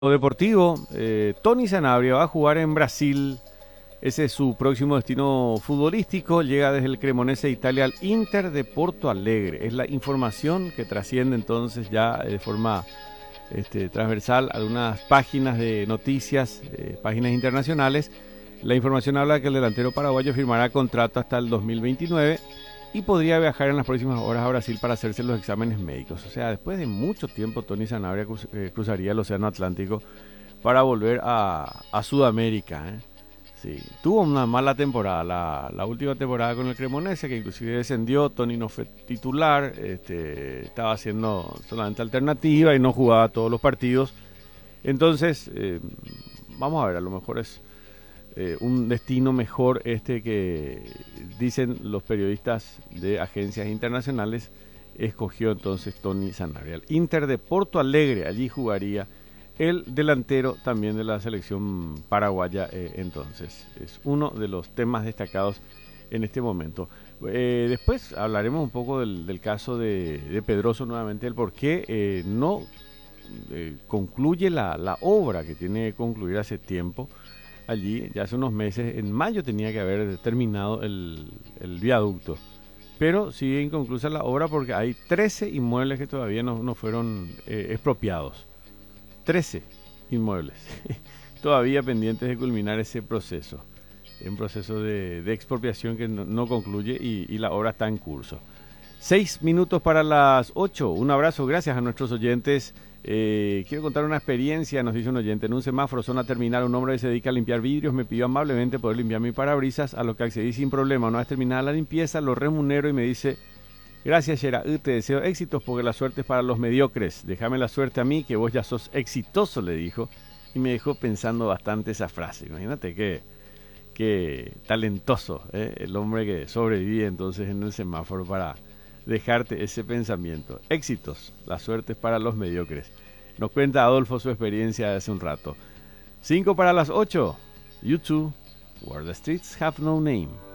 Deportivo, Tony Sanabria va a jugar en Brasil. Ese es su próximo destino futbolístico. Llega desde el Cremonese de Italia al Inter de Porto Alegre. Es la información que trasciende entonces ya de forma transversal algunas páginas de noticias, páginas internacionales. La información habla de que el delantero paraguayo firmará contrato hasta el 2029 y podría viajar en las próximas horas a Brasil para hacerse los exámenes médicos. O sea, después de mucho tiempo Tony Sanabria cruzaría el Océano Atlántico para volver a Sudamérica. Sí, tuvo una mala temporada, la última temporada con el Cremonese, que inclusive descendió. Tony no fue titular, estaba haciendo solamente alternativa y no jugaba todos los partidos. Entonces, vamos a ver, a lo mejor es un destino mejor que dicen los periodistas de agencias internacionales. Escogió entonces Tony Sanabria. El Inter de Porto Alegre, allí jugaría el delantero también de la selección paraguaya. Entonces es uno de los temas destacados en este momento. Después hablaremos un poco del caso de Pedroso nuevamente, el por qué no concluye la obra que tiene que concluir hace tiempo. Allí, ya hace unos meses, en mayo tenía que haber terminado el viaducto, pero sigue inconclusa la obra porque hay 13 inmuebles que todavía no fueron expropiados. 13 inmuebles todavía pendientes de culminar ese proceso, un proceso de expropiación que no concluye y la obra está en curso. 6 minutos para las 8. Un abrazo, gracias a nuestros oyentes. Quiero contar una experiencia, nos dice un oyente. En un semáforo, zona terminal, un hombre que se dedica a limpiar vidrios me pidió amablemente poder limpiar mi parabrisas, a lo que accedí sin problema. Una vez terminada la limpieza, lo remunero y me dice: gracias, Shera, te deseo éxitos porque la suerte es para los mediocres. Déjame la suerte a mí, que vos ya sos exitoso, le dijo. Y me dejó pensando bastante esa frase. Imagínate qué talentoso, el hombre que sobrevive entonces en el semáforo para dejarte ese pensamiento. Éxitos, la suerte es para los mediocres. Nos cuenta Adolfo su experiencia de hace un rato. 5 para las 8. YouTube, Where the Streets Have No Name.